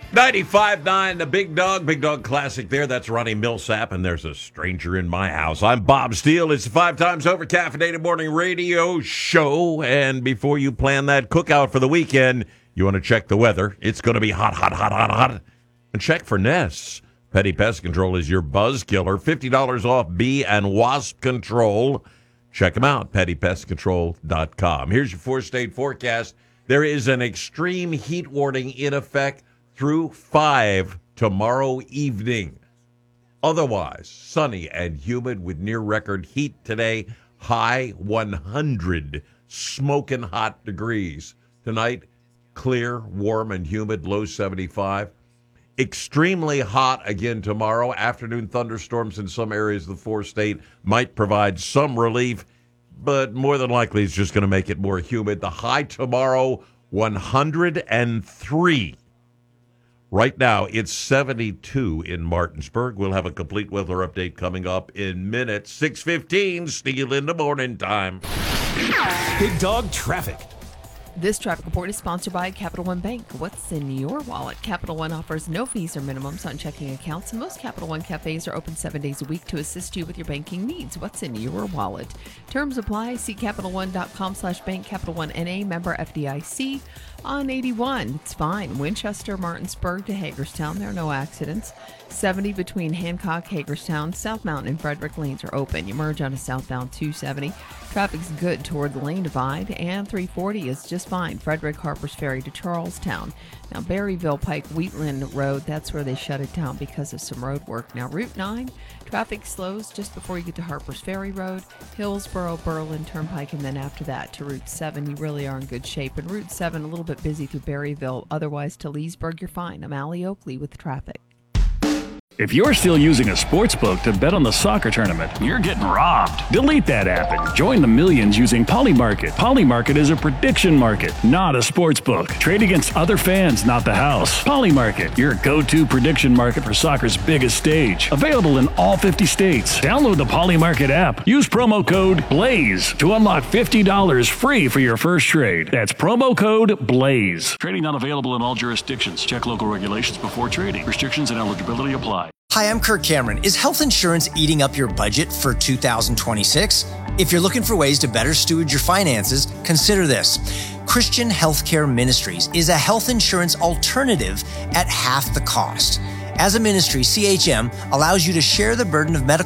95.9, the Big Dog Classic there. That's Ronnie Millsap, and there's a stranger in my house. I'm Bob Steele. It's the 5 times over caffeinated morning radio show. And before you plan that cookout for the weekend, you want to check the weather. It's going to be hot, hot, hot, hot, hot. And check for nests. Petty Pest Control is your buzz killer. $50 off bee and wasp control. Check them out, pettypestcontrol.com. Here's your 4-state forecast. There is an extreme heat warning in effect through 5 tomorrow evening. Otherwise, sunny and humid with near-record heat today, high 100, smoking hot degrees. Tonight, clear, warm, and humid, low 75. Extremely hot again tomorrow. Afternoon thunderstorms in some areas of the 4-state might provide some relief, but more than likely it's just going to make it more humid. The high tomorrow, 103. Right now, it's 72 in Martinsburg. We'll have a complete weather update coming up in minutes. 6:15, Steele in the morning time. Big Dog Traffic. This traffic report is sponsored by Capital One Bank. What's in your wallet? Capital One offers no fees or minimums on checking accounts, and most Capital One cafes are open 7 days a week to assist you with your banking needs. What's in your wallet? Terms apply. See CapitalOne.com/bank. Capital One NA, member FDIC. On 81, it's fine. Winchester, Martinsburg to Hagerstown. There are no accidents. 70 between Hancock, Hagerstown. South Mountain and Frederick lanes are open. You merge onto southbound 270. Traffic's good toward the lane divide, and 340 is just fine. Frederick, Harpers Ferry to Charlestown. Now, Berryville Pike, Wheatland Road, that's where they shut it down because of some road work. Now, Route 9, traffic slows just before you get to Harpers Ferry Road, Hillsboro, Berlin Turnpike, and then after that to Route 7. You really are in good shape. And Route 7, a little bit busy through Berryville. Otherwise, to Leesburg, you're fine. I'm Allie Oakley with traffic. If you're still using a sports book to bet on the soccer tournament, you're getting robbed. Delete that app and join the millions using Polymarket. Polymarket is a prediction market, not a sports book. Trade against other fans, not the house. Polymarket, your go-to prediction market for soccer's biggest stage. Available in all 50 states. Download the Polymarket app. Use promo code BLAZE to unlock $50 free for your first trade. That's promo code BLAZE. Trading not available in all jurisdictions. Check local regulations before trading. Restrictions and eligibility apply. Hi, I'm Kirk Cameron. Is health insurance eating up your budget for 2026? If you're looking for ways to better steward your finances, consider this. Christian Healthcare Ministries is a health insurance alternative at half the cost. As a ministry, CHM allows you to share the burden of medical